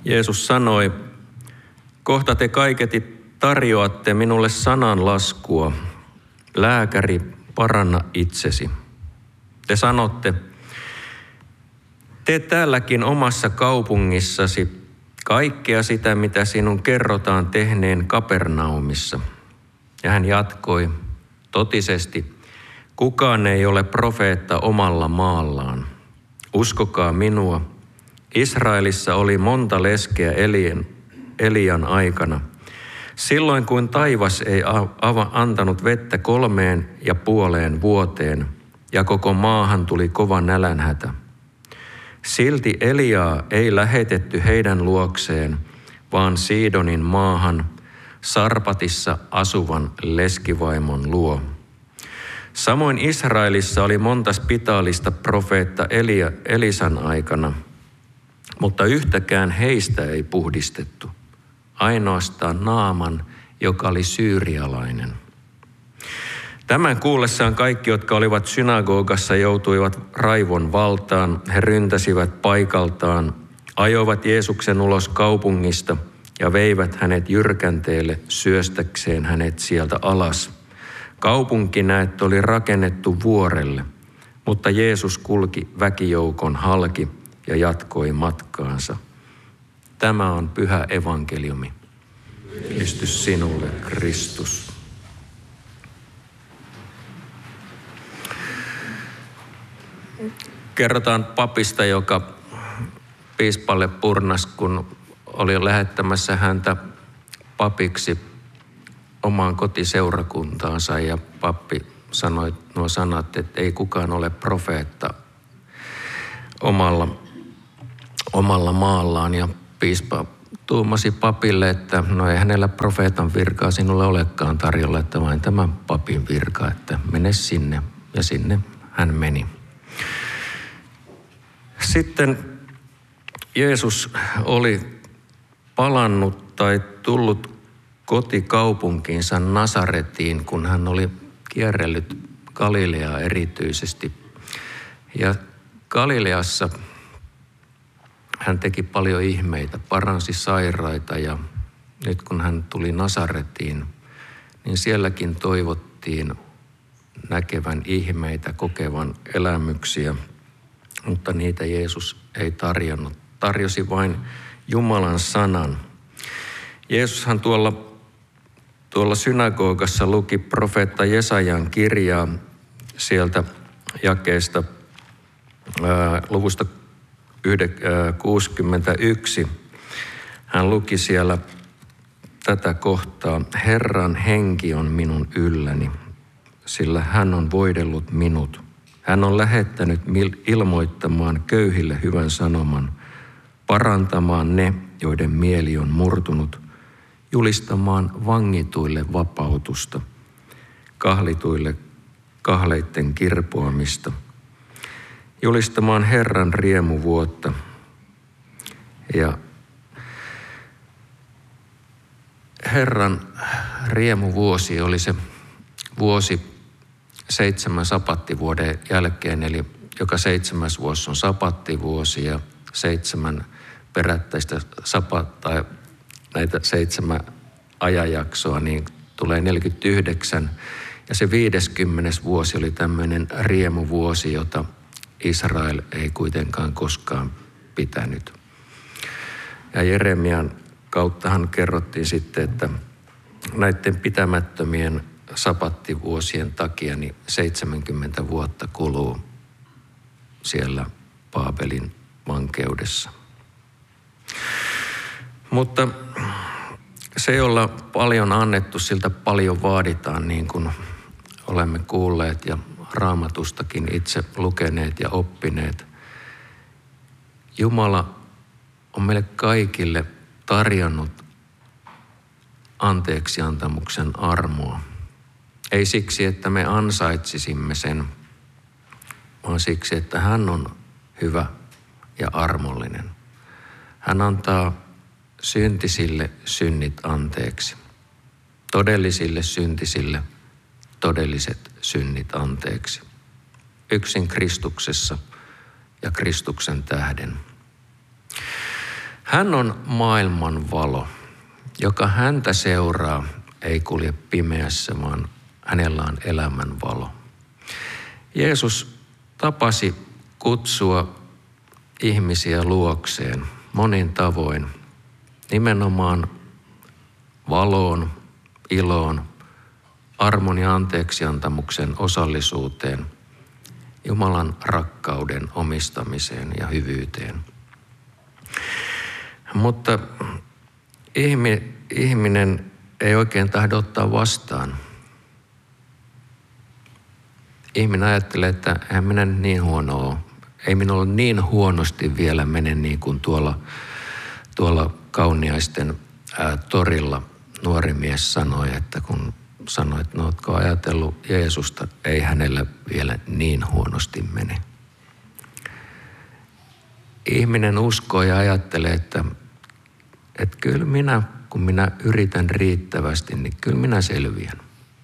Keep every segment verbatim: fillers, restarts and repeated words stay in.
Jeesus sanoi, kohta te kaiketi tarjoatte minulle sananlaskua. Lääkäri, paranna itsesi. Te sanotte, tee täälläkin omassa kaupungissasi kaikkea sitä, mitä sinun kerrotaan tehneen Kapernaumissa. Ja hän jatkoi, totisesti, kukaan ei ole profeetta omalla maallaan. Uskokaa minua, Israelissa oli monta leskeä Elian, Elian aikana. Silloin kun taivas ei ava, antanut vettä kolmeen ja puoleen vuoteen, ja koko maahan tuli kova nälänhätä. Silti Eliaa ei lähetetty heidän luokseen, vaan Siidonin maahan Sarpatissa asuvan leskivaimon luo. Samoin Israelissa oli monta spitaalista profeetta Elia, Elisan aikana, mutta yhtäkään heistä ei puhdistettu, ainoastaan Naaman, joka oli syyrialainen. Tämän kuullessaan kaikki, jotka olivat synagogassa, joutuivat raivon valtaan. He ryntäsivät paikaltaan, ajoivat Jeesuksen ulos kaupungista ja veivät hänet jyrkänteelle syöstäkseen hänet sieltä alas. Kaupunki näet oli rakennettu vuorelle, mutta Jeesus kulki väkijoukon halki ja jatkoi matkaansa. Tämä on pyhä evankeliumi. Kristus sinulle, Kristus. Kerrotaan papista, joka piispalle purnas, kun oli lähettämässä häntä papiksi omaan kotiseurakuntaansa. Ja pappi sanoi nuo sanat, että ei kukaan ole profeetta omalla, omalla maallaan. Ja piispa tuumasi papille, että no ei hänellä profeetan virkaa sinulle olekaan tarjolla, että vain tämä papin virka, että mene sinne. Ja sinne hän meni. Sitten Jeesus oli palannut tai tullut kotikaupunkiinsa Nasaretiin, kun hän oli kierrellyt Galileaa erityisesti. Ja Galileassa hän teki paljon ihmeitä, paransi sairaita ja nyt kun hän tuli Nasaretiin, niin sielläkin toivottiin näkevän ihmeitä, kokevan elämyksiä. Mutta niitä Jeesus ei tarjonnut. Tarjosi vain Jumalan sanan. Jeesushan tuolla, tuolla synagogassa luki profeetta Jesajan kirjaa sieltä jakeesta ää, luvusta kuusikymmentäyksi. Hän luki siellä tätä kohtaa. Herran henki on minun ylläni, sillä hän on voidellut minut. Hän on lähettänyt ilmoittamaan köyhille hyvän sanoman, parantamaan ne, joiden mieli on murtunut, julistamaan vangituille vapautusta, kahlituille kahleitten kirpoamista, julistamaan Herran riemuvuotta. Ja Herran riemuvuosi oli se vuosi seitsemän sapattivuoden jälkeen, eli joka seitsemäs vuosi on sapattivuosi ja seitsemän perättäistä sapattaa, näitä seitsemän ajanjaksoa, niin tulee neljäkymmentäyhdeksän. Ja se viideskymmenes vuosi oli tämmöinen riemuvuosi, jota Israel ei kuitenkaan koskaan pitänyt. Ja Jeremian kauttahan kerrottiin sitten, että näiden pitämättömien sapattivuosien takia niin seitsemänkymmentä vuotta kuluu siellä Baabelin vankeudessa. Mutta se, jolla paljon annettu, siltä paljon vaaditaan, niin kuin olemme kuulleet ja Raamatustakin itse lukeneet ja oppineet. Jumala on meille kaikille tarjonnut anteeksiantamuksen armoa. Ei siksi, että me ansaitsisimme sen, vaan siksi, että hän on hyvä ja armollinen. Hän antaa syntisille synnit anteeksi. Todellisille syntisille todelliset synnit anteeksi. Yksin Kristuksessa ja Kristuksen tähden. Hän on maailman valo, joka häntä seuraa, ei kulje pimeässä, vaan hänellä on elämän valo. Jeesus tapasi kutsua ihmisiä luokseen monin tavoin, nimenomaan valoon, iloon, armon ja anteeksiantamuksen osallisuuteen, Jumalan rakkauden omistamiseen ja hyvyyteen. Mutta ihminen ei oikein tahdo ottaa vastaan. Ihminen ajattelee, että eihän minä niin huono ole. Ei minulla niin huonosti vielä mene niin kuin tuolla, tuolla Kauniaisten ää, torilla nuori mies sanoi, että kun sanoi, että no ootko ajatellut Jeesusta, ei hänellä vielä niin huonosti mene. Ihminen uskoo ja ajattelee, että, että kyllä minä, kun minä yritän riittävästi, niin kyllä minä selviän.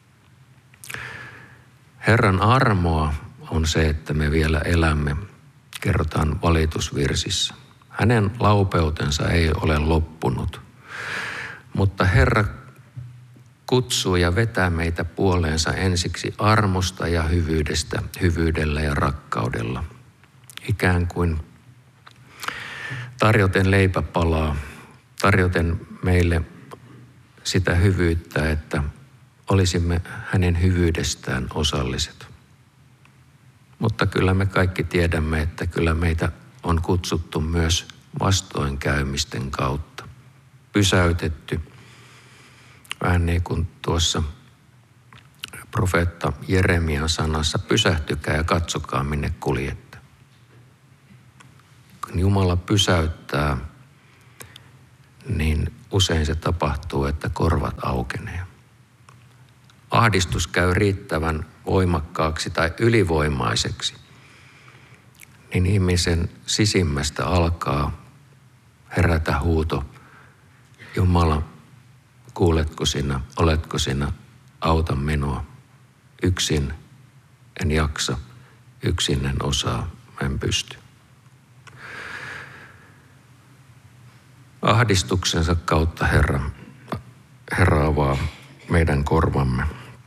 Herran armoa on se, että me vielä elämme, kerrotaan valitusvirsissä. Hänen laupeutensa ei ole loppunut, mutta Herra kutsuu ja vetää meitä puoleensa ensiksi armosta ja hyvyydestä, hyvyydellä ja rakkaudella. Ikään kuin tarjoten leipäpalaa, tarjoten meille sitä hyvyyttä, että olisimme hänen hyvyydestään osalliset. Mutta kyllä me kaikki tiedämme, että kyllä meitä on kutsuttu myös vastoinkäymisten kautta. Pysäytetty, vähän niin kuin tuossa profeetta Jeremian sanassa, pysähtykää ja katsokaa minne kuljette. Kun Jumala pysäyttää, niin usein se tapahtuu, että korvat aukenee. Ahdistus käy riittävän voimakkaaksi tai ylivoimaiseksi, niin ihmisen sisimmästä alkaa herätä huuto, Jumala, kuuletko sinä, oletko sinä, auta minua. Yksin en jaksa, yksin en osaa, en pysty. Ahdistuksensa kautta Herra, Herra avaa meidän korvamme.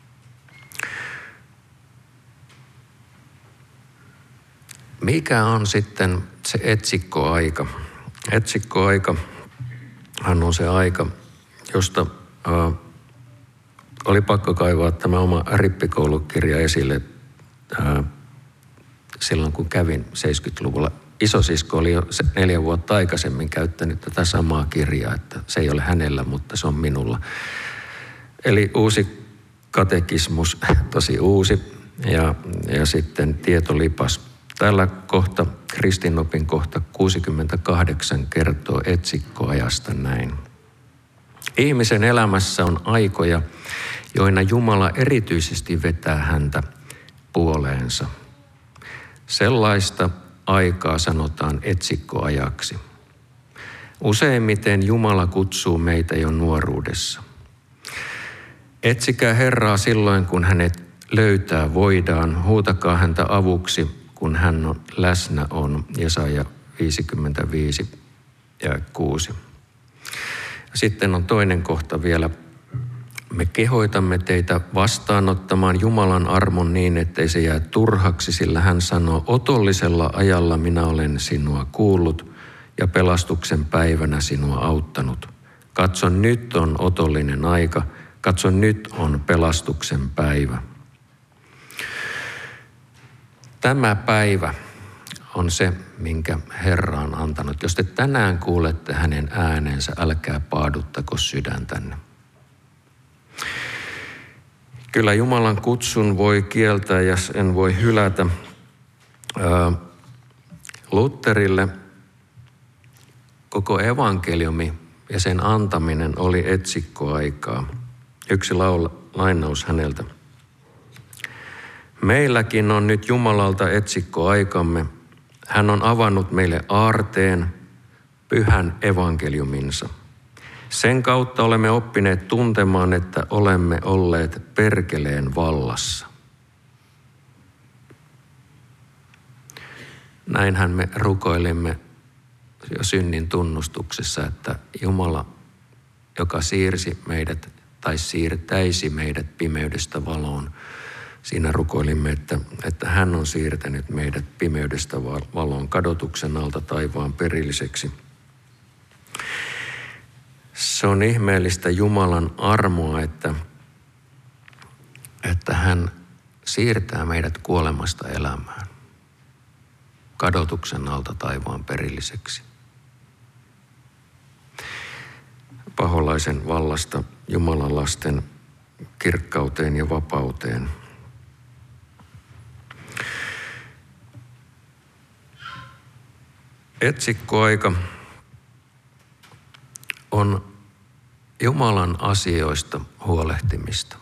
Mikä on sitten se etsikkoaika? Etsikkoaikahan on se aika, josta äh, oli pakko kaivaa tämä oma rippikoulukirja esille äh, silloin, kun kävin seitsemänkymmentäluvulla. Isosisko oli jo neljä vuotta aikaisemmin käyttänyt tätä samaa kirjaa, että se ei ole hänellä, mutta se on minulla. Eli uusi katekismus, tosi uusi, ja, ja sitten tietolipas. Täällä kohta, Kristinopin kohta kuusikymmentäkahdeksan kertoo etsikkoajasta näin. Ihmisen elämässä on aikoja, joina Jumala erityisesti vetää häntä puoleensa. Sellaista aikaa sanotaan etsikkoajaksi. Useimmiten Jumala kutsuu meitä jo nuoruudessa. Etsikää Herraa silloin, kun hänet löytää voidaan. Huutakaa häntä avuksi, kun hän on läsnä on. Jesaja viisikymmentäviisi ja kuusi. Sitten on toinen kohta vielä. Me kehoitamme teitä vastaanottamaan Jumalan armon niin, ettei se jää turhaksi, sillä hän sanoo, otollisella ajalla minä olen sinua kuullut ja pelastuksen päivänä sinua auttanut. Katso, nyt on otollinen aika, katso, nyt on pelastuksen päivä. Tämä päivä on se, minkä Herra on antanut. Jos te tänään kuulette hänen äänensä, älkää paaduttako sydäntänne. Kyllä Jumalan kutsun voi kieltää ja sen voi hylätä. Lutherille koko evankeliumi ja sen antaminen oli etsikkoaikaa. Yksi laula, lainaus häneltä. Meilläkin on nyt Jumalalta etsikkoaikamme. Hän on avannut meille aarteen, pyhän evankeliuminsa. Sen kautta olemme oppineet tuntemaan, että olemme olleet perkeleen vallassa. Näinhän me rukoilimme jo synnin tunnustuksessa, että Jumala, joka siirsi meidät tai siirtäisi meidät pimeydestä valoon, siinä rukoilimme, että, että hän on siirtänyt meidät pimeydestä valoon kadotuksen alta taivaan perilliseksi. Se on ihmeellistä Jumalan armoa, että, että hän siirtää meidät kuolemasta elämään, kadotuksen alta taivaan perilliseksi. Paholaisen vallasta Jumalan lasten kirkkauteen ja vapauteen. Etsikkoaika on Jumalan asioista huolehtimista.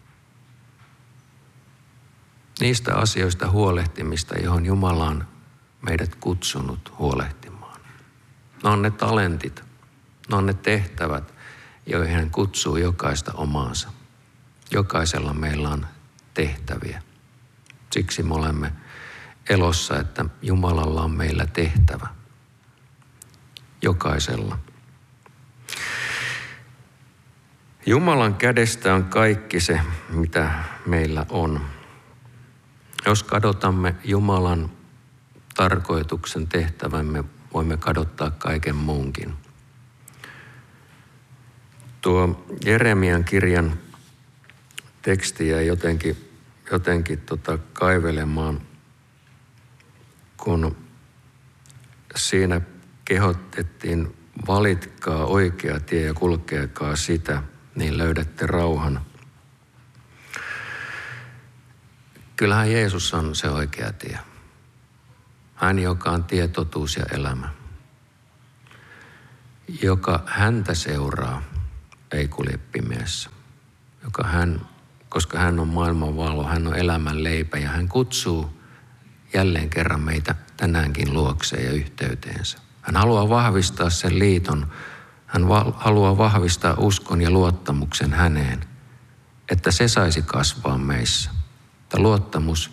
Niistä asioista huolehtimista, johon Jumala on meidät kutsunut huolehtimaan. Ne on ne talentit, ne on ne tehtävät, joihin hän kutsuu jokaista omaansa. Jokaisella meillä on tehtäviä. Siksi me olemme elossa, että Jumalalla on meillä tehtävä. Jokaisella. Jumalan kädestä on kaikki se, mitä meillä on. Jos kadotamme Jumalan tarkoituksen tehtävämme, voimme kadottaa kaiken muunkin. Tuo Jeremian kirjan teksti jäi jotenkin, jotenkin tota kaivelemaan, kun siinä kehotettiin valitkaa oikea tie ja kulkeakaa sitä, niin löydätte rauhan. Kyllähän Jeesus on se oikea tie. Hän, joka on tie, totuus ja elämä. Joka häntä seuraa, ei kulje pimeässä. Joka hän, koska hän on maailman valo, hän on elämän leipä ja hän kutsuu jälleen kerran meitä tänäänkin luokseen ja yhteyteensä. Hän haluaa vahvistaa sen liiton. Hän va- haluaa vahvistaa uskon ja luottamuksen häneen, että se saisi kasvaa meissä. Että luottamus,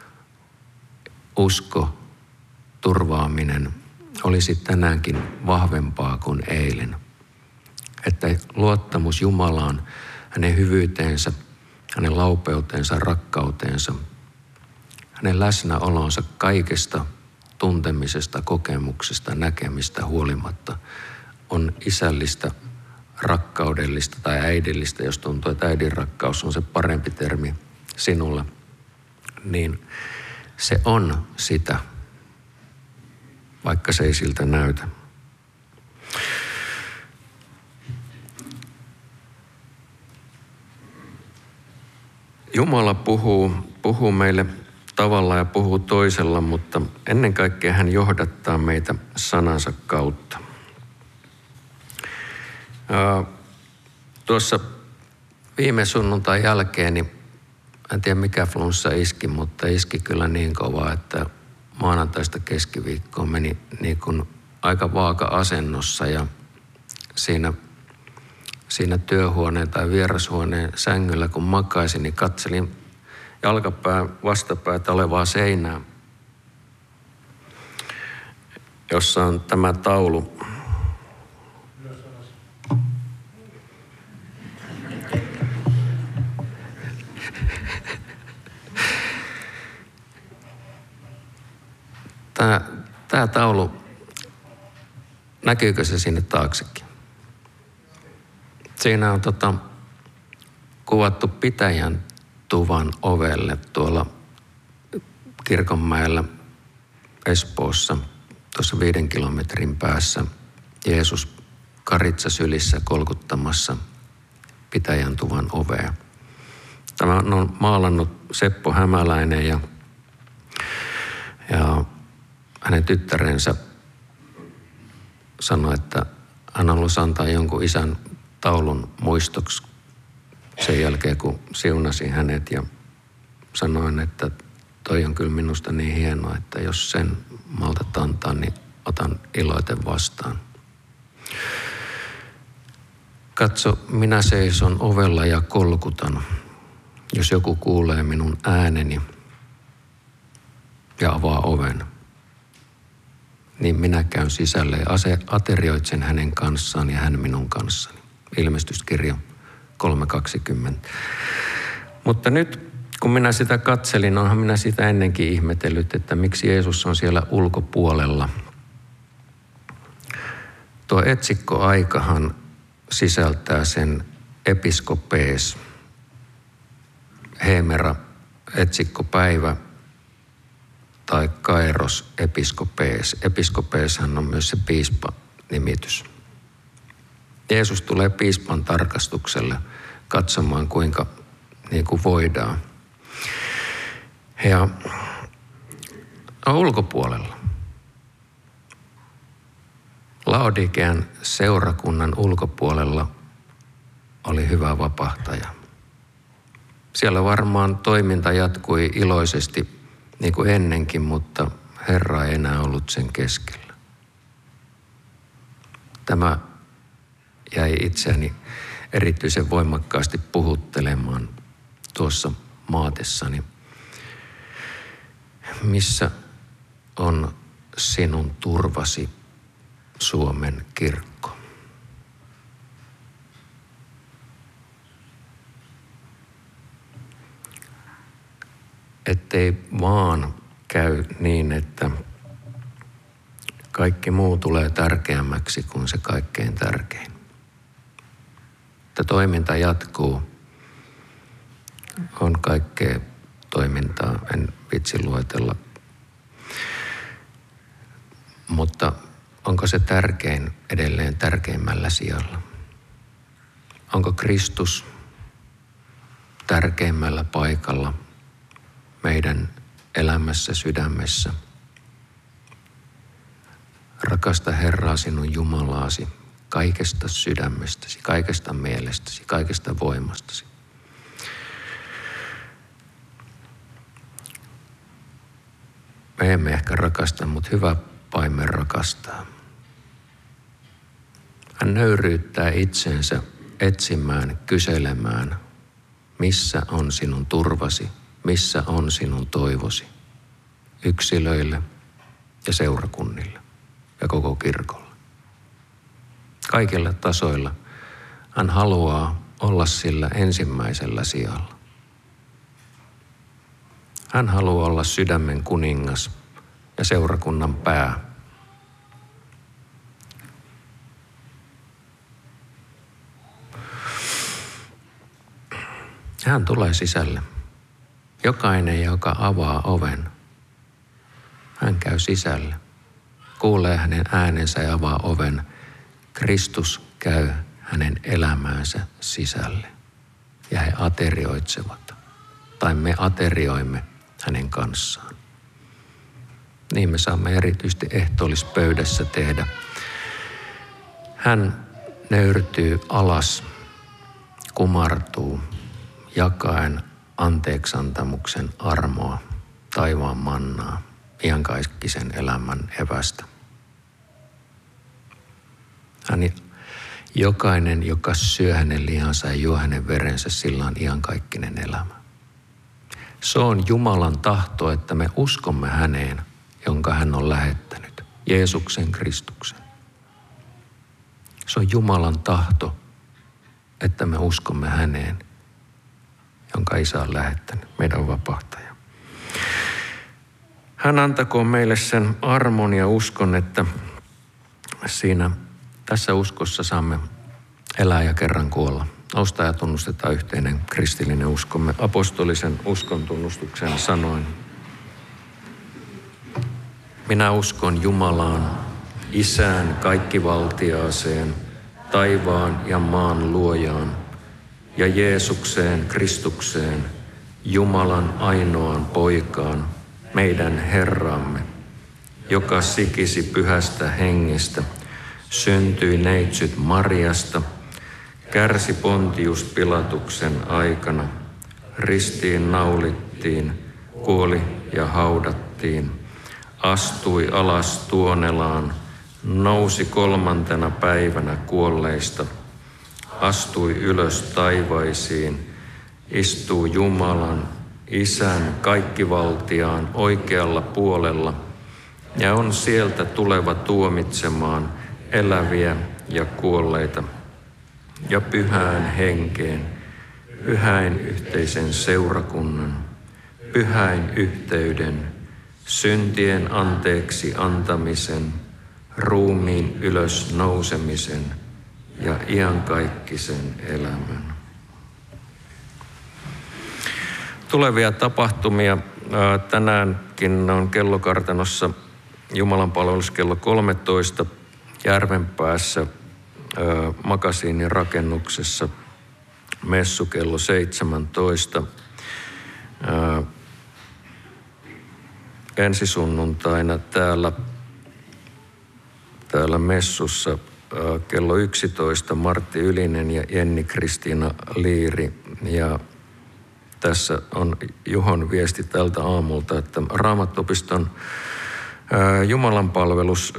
usko, turvaaminen olisi tänäänkin vahvempaa kuin eilen. Että luottamus Jumalaan, hänen hyvyyteensä, hänen laupeuteensa, rakkauteensa, hänen läsnäolonsa kaikesta tuntemisesta, kokemuksesta, näkemistä huolimatta on isällistä, rakkaudellista tai äidillistä, jos tuntuu, että äidin rakkaus on se parempi termi sinulle, niin se on sitä, vaikka se ei siltä näytä. Jumala puhuu, puhuu meille tavalla ja puhuu toisella, mutta ennen kaikkea hän johdattaa meitä sanansa kautta. Ää, tuossa viime sunnuntain jälkeen, niin en tiedä mikä flunssa iski, mutta iski kyllä niin kovaa, että maanantaista keskiviikkoon meni niin kuin aika vaaka-asennossa ja siinä, siinä työhuoneen tai vierashuoneen sängyllä kun makaisin, niin katselin jalkapää vastapäätä olevaa seinää, jossa on tämä taulu. Tämä, tämä taulu, näkyykö se sinne taaksekin? Siinä on tota, kuvattu pitäjän tuvan ovelle tuolla Kirkonmäellä Espoossa, tuossa viiden kilometrin päässä. Jeesus karitsa sylissä kolkuttamassa pitäjän tuvan ovea. Tämä on maalannut Seppo Hämäläinen ja, ja hänen tyttärensä sanoi, että hän haluaisi antaa jonkun isän taulun muistoksi sen jälkeen, kun siunasin hänet ja sanoin, että toi on kyllä minusta niin hienoa, että jos sen maltat antaa, niin otan iloiten vastaan. Katso, minä seison ovella ja kolkutan, jos joku kuulee minun ääneni ja avaa oven. niin minä käyn sisälle ja aterioitsen hänen kanssaan ja hän minun kanssani. Ilmestyskirja kolme kaksikymmentä. Mutta nyt kun minä sitä katselin, onhan minä sitä ennenkin ihmetellyt, että miksi Jeesus on siellä ulkopuolella. Tuo etsikkoaikahan sisältää sen episkopees, hemera, etsikkopäivä tai kairos episkopees. Episkopeeshan on myös se piispa-nimitys. Jeesus tulee piispan tarkastukselle katsomaan, kuinka niin kuin voidaan. Ja on ulkopuolella. Laodikean seurakunnan ulkopuolella oli hyvä vapahtaja. Siellä varmaan toiminta jatkui iloisesti niin kuin ennenkin, mutta Herra ei enää ollut sen keskellä. Tämä jäi itseäni erityisen voimakkaasti puhuttelemaan tuossa maatessani. Missä on sinun turvasi, Suomen kirkko? Ettei vaan käy niin, että kaikki muu tulee tärkeämmäksi kuin se kaikkein tärkein. Että toiminta jatkuu. On kaikkea toimintaa, en vitsi luetella. Mutta onko se tärkein edelleen tärkeimmällä sijalla? Onko Kristus tärkeimmällä paikalla meidän elämässä, sydämessä? Rakasta Herraa sinun Jumalaasi kaikesta sydämestäsi, kaikesta mielestäsi, kaikesta voimastasi. Me emme ehkä rakasta, mutta hyvä paimen rakastaa. Hän nöyryyttää itsensä etsimään, kyselemään, missä on sinun turvasi, missä on sinun toivosi, yksilöille ja seurakunnille ja koko kirkolle. Kaikilla tasoilla hän haluaa olla sillä ensimmäisellä sijalla. Hän haluaa olla sydämen kuningas ja seurakunnan pää. Hän tulee sisälle. Jokainen, joka avaa oven, hän käy sisälle. Kuulee hänen äänensä ja avaa oven. Kristus käy hänen elämäänsä sisälle. Ja he aterioitsevat. Tai me aterioimme hänen kanssaan. Niin me saamme erityisesti ehtoollispöydässä tehdä. Hän nöyrtyy alas, kumartuu, jakaen anteeksantamuksen armoa, taivaan mannaa, iankaikkisen elämän evästä. Hän, jokainen, joka syö hänen lihansa ja juo hänen verensä, sillä on iankaikkinen elämä. Se on Jumalan tahto, että me uskomme häneen, jonka hän on lähettänyt, Jeesuksen Kristuksen. Se on Jumalan tahto, että me uskomme häneen, jonka Isä on lähettänyt, meidän vapahtaja. Hän antakoon meille sen armon ja uskon, että siinä tässä uskossa saamme elää ja kerran kuolla. Nousta ja tunnustetaan yhteinen kristillinen uskomme apostolisen uskon tunnustuksen sanoin. Minä uskon Jumalaan, Isään kaikkivaltiaaseen, taivaan ja maan luojaan, ja Jeesukseen Kristukseen, Jumalan ainoaan poikaan, meidän Herramme, joka sikisi pyhästä hengestä, syntyi neitsyt Mariasta, kärsi Pontius Pilatuksen aikana, ristiin naulittiin, kuoli ja haudattiin, astui alas tuonelaan, nousi kolmantena päivänä kuolleista, astui ylös taivaisiin, istuu Jumalan, Isän kaikkivaltiaan oikealla puolella ja on sieltä tuleva tuomitsemaan eläviä ja kuolleita ja pyhään henkeen, pyhäin yhteisen seurakunnan, pyhäin yhteyden, syntien anteeksi antamisen, ruumiin ylös nousemisen ja iankaikkisen elämän. Tulevia tapahtumia tänäänkin on kellokartanossa jumalanpalvelus kello kolmetoista Järvenpäässä makasiinin rakennuksessa, messu kello seitsemäntoista. Ensisunnuntaina täällä, täällä messussa kello yksitoista Martti Ylinen ja Jenni-Kristiina Liiri. Ja tässä on Juhon viesti tältä aamulta, että Raamattuopiston jumalanpalvelus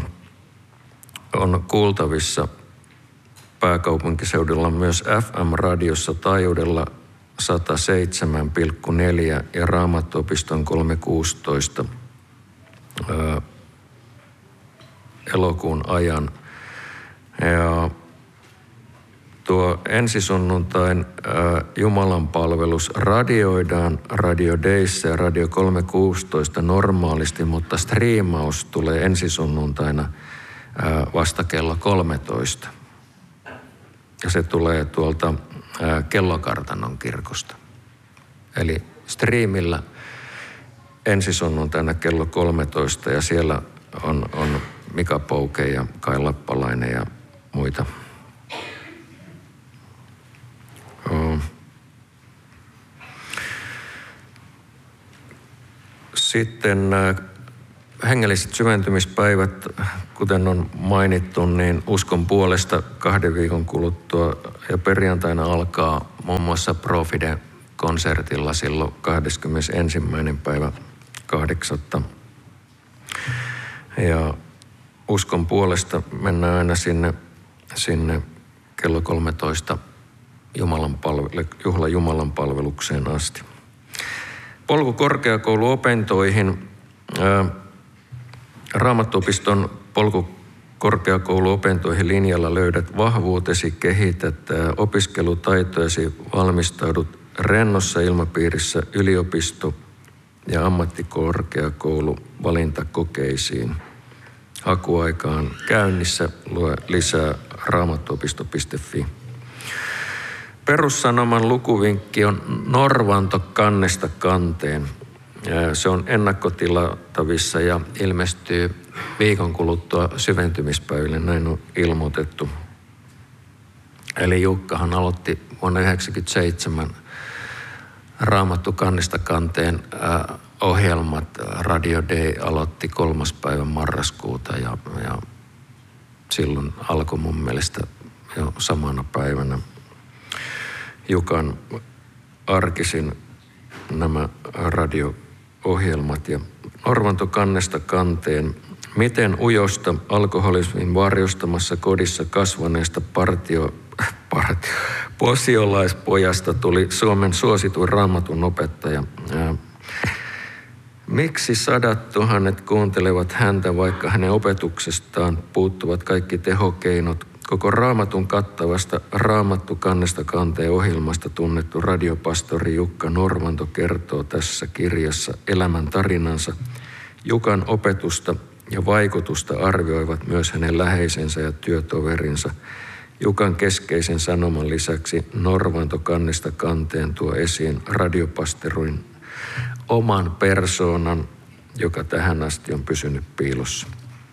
on kuultavissa pääkaupunkiseudulla myös F M-radiossa taajuudella sata seitsemän pilkku neljä ja Raamattuopiston kolmesataakuusitoista ää, elokuun ajan. Ja tuo ensisunnuntain ää, jumalanpalvelus radioidaan Radio Dayssä ja Radio kolmesataakuusitoista normaalisti, mutta striimaus tulee ensisunnuntaina ää, vasta kello kolmetoista. Ja se tulee tuolta ää, Kellokartanon kirkosta. Eli striimillä ensisunnuntaina kello kolmetoista ja siellä on, on Mika Pouke ja Kai Lappalainen ja muita. Sitten hengelliset syventymispäivät, kuten on mainittu, niin uskon puolesta kahden viikon kuluttua ja perjantaina alkaa muun muassa Profide-konsertilla silloin kahdeskymmenesensimmäinen päivä kahdeksatta. Ja uskon puolesta mennään aina sinne, sinne kello kolmetoista Jumalan palvelu, juhla Jumalan palvelukseen asti. Polku korkeakouluopintoihin. Raamattuopiston polku korkeakouluopintoihin linjalla löydät vahvuutesi, kehität opiskelutaitoisi, valmistaudut rennossa ilmapiirissä yliopisto- ja ammattikorkeakoulu valintakokeisiin. Hakuaikaan käynnissä, lue lisää raamattuopisto piste fi. Perussanoman lukuvinkki on Norvanto kannesta kanteen. Se on ennakkotilattavissa ja ilmestyy viikon kuluttua syventymispäiville, näin on ilmoitettu. Eli Jukkahan aloitti vuonna yhdeksänkymmentäseitsemän Raamattu kannesta kanteen ohjelmat. Radio Day aloitti kolmas päivä marraskuuta ja, ja silloin alkoi mun mielestä jo samana päivänä Jukan arkisin nämä radio-ohjelmat. Ja Norvanto kannesta kanteen. Miten ujosta alkoholismin varjostamassa kodissa kasvaneesta partio, partio, posiolaispojasta tuli Suomen suosituin raamatun opettaja? Ää, miksi sadat tuhannet kuuntelevat häntä, vaikka hänen opetuksestaan puuttuvat kaikki tehokeinot? Koko raamatun kattavasta Raamattu kannesta kanteen ohjelmasta tunnettu radiopastori Jukka Norvanto kertoo tässä kirjassa elämän tarinansa. Jukan opetusta ja vaikutusta arvioivat myös hänen läheisensä ja työtoverinsa. Jukan keskeisen sanoman lisäksi Norvanto kannesta kanteen tuo esiin radiopastorin oman persoonan, joka tähän asti on pysynyt piilossa.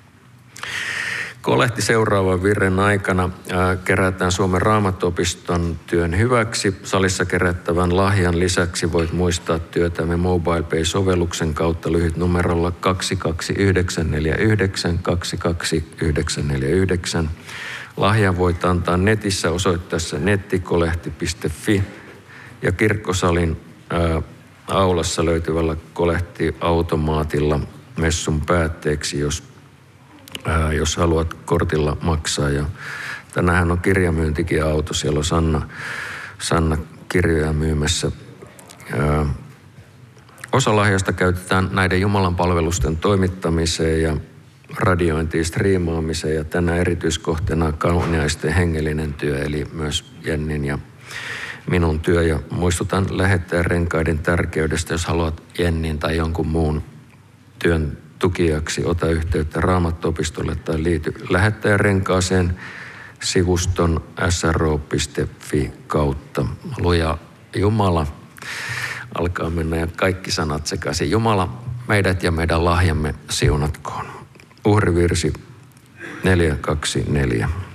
Kolehti seuraavan virren aikana ää, kerätään Suomen Raamattuopiston työn hyväksi. Salissa kerättävän lahjan lisäksi voit muistaa työtämme MobilePay-sovelluksen kautta lyhytnumerolla kaksi kaksi yhdeksän neljä yhdeksän kaksi kaksi yhdeksän neljä yhdeksän. Lahjan voit antaa netissä osoitteessa nettikolehti piste fi ja kirkkosalin ää, aulassa löytyvällä kolehtiautomaatilla messun päätteeksi, jos Ää, jos haluat kortilla maksaa. Ja tänähän on kirjamyyntikin auto, siellä on Sanna, Sanna kirjoja myymässä. Ää, Osa lahjasta käytetään näiden Jumalan palvelusten toimittamiseen ja radiointiin, striimaamiseen ja tänään erityiskohteena kauniaisten hengellinen työ, eli myös Jennin ja minun työ. Ja muistutan lähettäjän renkaiden tärkeydestä, jos haluat Jennin tai jonkun muun työn tukijaksi, ota yhteyttä Raamattuopistolle tai liity lähettäjän renkaaseen sivuston s r o piste f i kautta. Luja Jumala. Alkaa mennä ja kaikki sanat sekaisin. Jumala, meidät ja meidän lahjamme siunatkoon. Uhrivirsi neljä kaksi neljä.